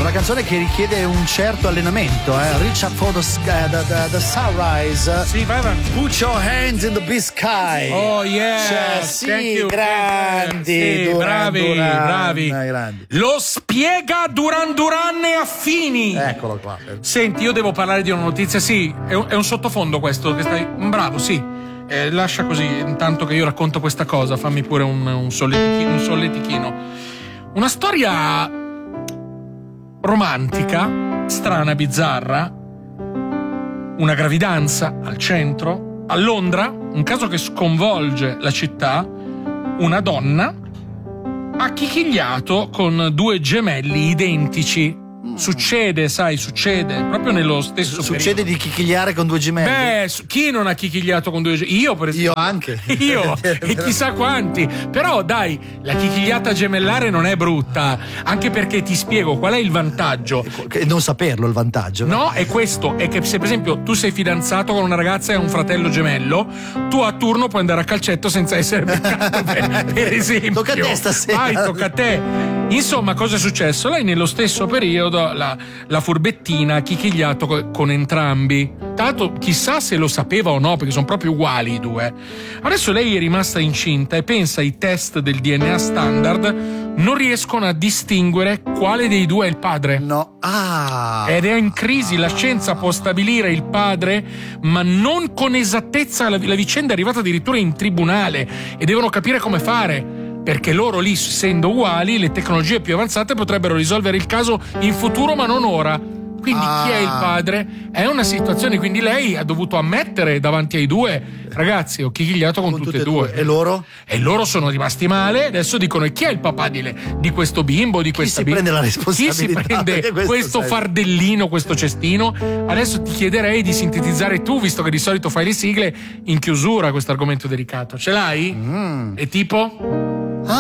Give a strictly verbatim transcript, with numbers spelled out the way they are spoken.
una canzone che richiede un certo allenamento, eh. Reach up for the, sky, the, the, the sunrise. Sì, vai avanti. Put your hands in the big sky. Oh yeah. Cioè, sì, Thank you. grandi. Sì, Duran, bravi, Duran, bravi. grandi. Lo spiega Duran Duran e affini. Eccolo qua. Senti, io devo parlare di una notizia, sì, è un, è un sottofondo questo che stai. Bravo, sì. Eh, lascia così, intanto che io racconto questa cosa, fammi pure un, un, solletichino, un solletichino. Una storia romantica, strana, bizzarra, una gravidanza al centro, a Londra, un caso che sconvolge la città, una donna ha chichigliato con due gemelli identici. Succede, sai, succede proprio nello stesso Succede periodo. di chichigliare con due gemelli? Beh, chi non ha chichigliato con due gemelli? Io per esempio. Io anche. Io e chissà quanti. Però dai, la chichigliata gemellare non è brutta, anche perché ti spiego qual è il vantaggio. Non saperlo il vantaggio. No, è questo, è che se per esempio tu sei fidanzato con una ragazza e hai un fratello gemello, tu a turno puoi andare a calcetto senza essere beccato, per, per esempio. Tocca a te stasera. Vai, tocca a te. Insomma, cosa è successo? Lei nello stesso periodo la, la furbettina ha chichigliato co- con entrambi. Tra l'altro chissà se lo sapeva o no, perché sono proprio uguali i due. Adesso lei è rimasta incinta e pensa ai test del D N A standard non riescono a distinguere quale dei due è il padre. No. Ah. Ed è in crisi, la scienza può stabilire il padre, ma non con esattezza. La, la vicenda è arrivata addirittura in tribunale e devono capire come fare. Perché loro lì, essendo uguali, le tecnologie più avanzate potrebbero risolvere il caso in futuro, ma non ora. Quindi ah. chi è il padre? È una situazione, quindi lei ha dovuto ammettere davanti ai due: ragazzi, ho chichigliato con, con tutte e due. due. E loro? E loro sono rimasti male. Adesso dicono: e chi è il papà di, le, di questo bimbo, di chi questa si bimba? prende la responsabilità? Chi si prende questo, questo fardellino, questo cestino? Adesso ti chiederei di sintetizzare tu, visto che di solito fai le sigle, in chiusura questo argomento delicato. Ce l'hai? Mm. E tipo?